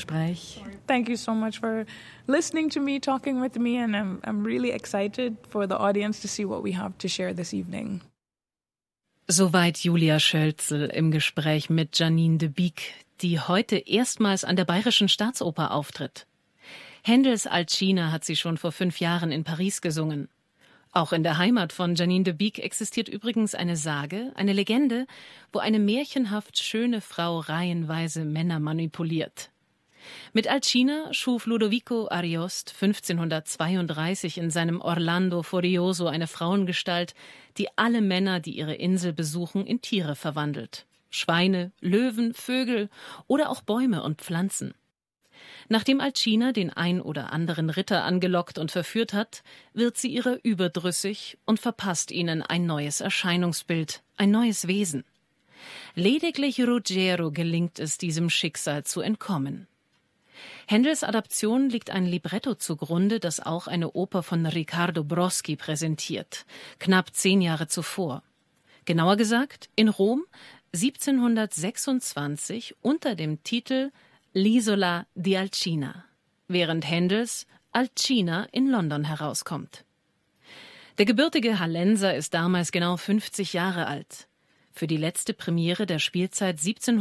Gespräch. Thank you so much for listening to me, talking with me, and I'm really excited for the audience to see what we have to share this evening. Soweit Julia Schölzel im Gespräch mit Janine de Beek, die heute erstmals an der Bayerischen Staatsoper auftritt. Händels Alcina hat sie schon vor 5 Jahren in Paris gesungen. Auch in der Heimat von Janine de Beek existiert übrigens eine Sage, eine Legende, wo eine märchenhaft schöne Frau reihenweise Männer manipuliert. Mit Alcina schuf Ludovico Ariost 1532 in seinem Orlando Furioso eine Frauengestalt, die alle Männer, die ihre Insel besuchen, in Tiere verwandelt. Schweine, Löwen, Vögel oder auch Bäume und Pflanzen. Nachdem Alcina den ein oder anderen Ritter angelockt und verführt hat, wird sie ihrer überdrüssig und verpasst ihnen ein neues Erscheinungsbild, ein neues Wesen. Lediglich Ruggiero gelingt es, diesem Schicksal zu entkommen. Händels Adaption liegt ein Libretto zugrunde, das auch eine Oper von Riccardo Broschi präsentiert, knapp 10 Jahre zuvor. Genauer gesagt in Rom 1726 unter dem Titel L'Isola di Alcina, während Händels Alcina in London herauskommt. Der gebürtige Hallenser ist damals genau 50 Jahre alt. Für die letzte Premiere der Spielzeit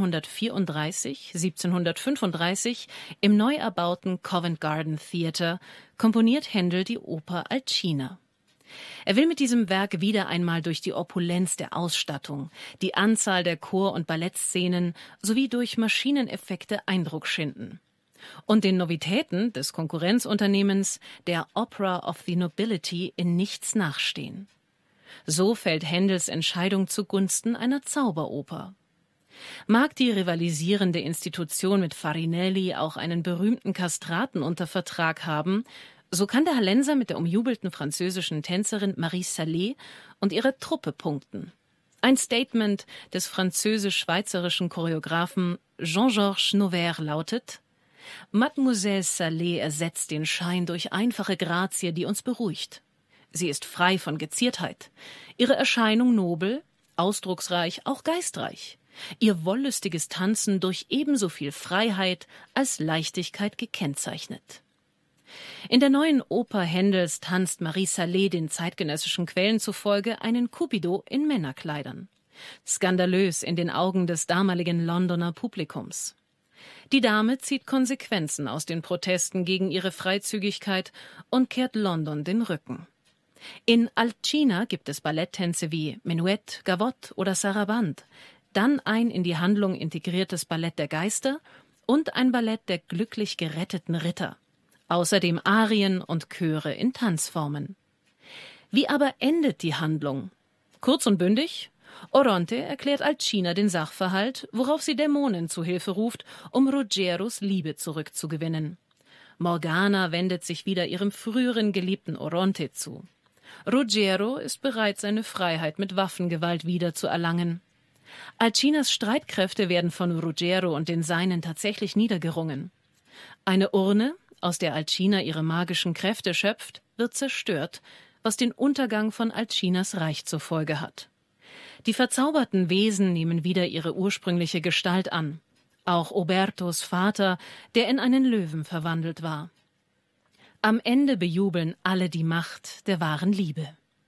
1734/1735 im neu erbauten Covent Garden Theatre komponiert Händel die Oper Alcina. Er will mit diesem Werk wieder einmal durch die Opulenz der Ausstattung, die Anzahl der Chor- und Ballettszenen sowie durch Maschineneffekte Eindruck schinden. Und den Novitäten des Konkurrenzunternehmens, der Opera of the Nobility, in nichts nachstehen. So fällt Händels Entscheidung zugunsten einer Zauberoper. Mag die rivalisierende Institution mit Farinelli auch einen berühmten Kastraten unter Vertrag haben, so kann der Hallenser mit der umjubelten französischen Tänzerin Marie Salé und ihrer Truppe punkten. Ein Statement des französisch-schweizerischen Choreografen Jean-Georges Noverre lautet: Mademoiselle Salé ersetzt den Schein durch einfache Grazie, die uns beruhigt. Sie ist frei von Geziertheit. Ihre Erscheinung nobel, ausdrucksreich, auch geistreich. Ihr wollüstiges Tanzen durch ebenso viel Freiheit als Leichtigkeit gekennzeichnet. In der neuen Oper Händels tanzt Marie Salé den zeitgenössischen Quellen zufolge einen Cupido in Männerkleidern. Skandalös in den Augen des damaligen Londoner Publikums. Die Dame zieht Konsequenzen aus den Protesten gegen ihre Freizügigkeit und kehrt London den Rücken. In Alcina gibt es Balletttänze wie Menuett, Gavotte oder Sarabande, dann ein in die Handlung integriertes Ballett der Geister und ein Ballett der glücklich geretteten Ritter. Außerdem Arien und Chöre in Tanzformen. Wie aber endet die Handlung? Kurz und bündig: Oronte erklärt Alcina den Sachverhalt, worauf sie Dämonen zu Hilfe ruft, um Ruggieros Liebe zurückzugewinnen. Morgana wendet sich wieder ihrem früheren Geliebten Oronte zu. Ruggiero ist bereit, seine Freiheit mit Waffengewalt wiederzuerlangen. Alcinas Streitkräfte werden von Ruggiero und den Seinen tatsächlich niedergerungen. Eine Urne, aus der Alcina ihre magischen Kräfte schöpft, wird zerstört, was den Untergang von Alcinas Reich zur Folge hat. Die verzauberten Wesen nehmen wieder ihre ursprüngliche Gestalt an. Auch Obertos Vater, der in einen Löwen verwandelt war. Am Ende bejubeln alle die Macht der wahren Liebe.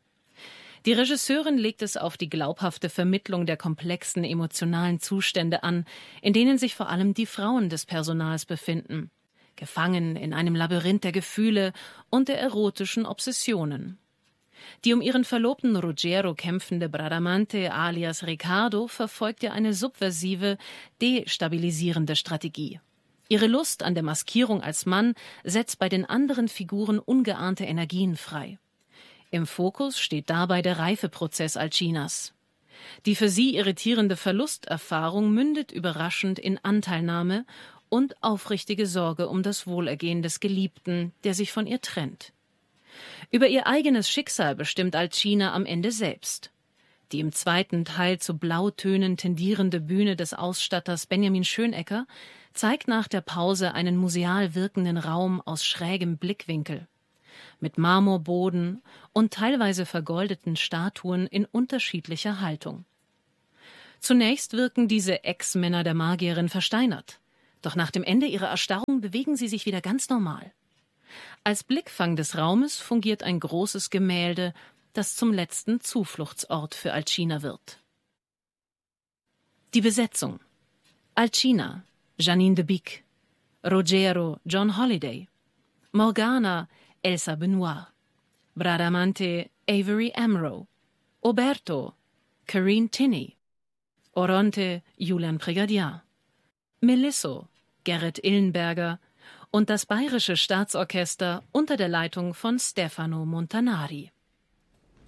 Die Regisseurin legt es auf die glaubhafte Vermittlung der komplexen emotionalen Zustände an, in denen sich vor allem die Frauen des Personals befinden, gefangen in einem Labyrinth der Gefühle und der erotischen Obsessionen. Die um ihren Verlobten Ruggiero kämpfende Bradamante alias Riccardo verfolgt ja eine subversive, destabilisierende Strategie. Ihre Lust an der Maskierung als Mann setzt bei den anderen Figuren ungeahnte Energien frei. Im Fokus steht dabei der Reifeprozess Alcinas. Die für sie irritierende Verlusterfahrung mündet überraschend in Anteilnahme und aufrichtige Sorge um das Wohlergehen des Geliebten, der sich von ihr trennt. Über ihr eigenes Schicksal bestimmt Alcina am Ende selbst. Die im zweiten Teil zu Blautönen tendierende Bühne des Ausstatters Benjamin Schönecker zeigt nach der Pause einen museal wirkenden Raum aus schrägem Blickwinkel. Mit Marmorboden und teilweise vergoldeten Statuen in unterschiedlicher Haltung. Zunächst wirken diese Ex-Männer der Magierin versteinert. Doch nach dem Ende ihrer Erstarrung bewegen sie sich wieder ganz normal. Als Blickfang des Raumes fungiert ein großes Gemälde, das zum letzten Zufluchtsort für Alcina wird. Die Besetzung: Alcina, Janine de Bic; Rogero, John Holliday; Morgana, Elsa Benoit; Bradamante, Avery Amro; Oberto, Corinne Tinney; Oronte, Julian Prégardien; Melisso, Gerrit Illenberger und das Bayerische Staatsorchester unter der Leitung von Stefano Montanari.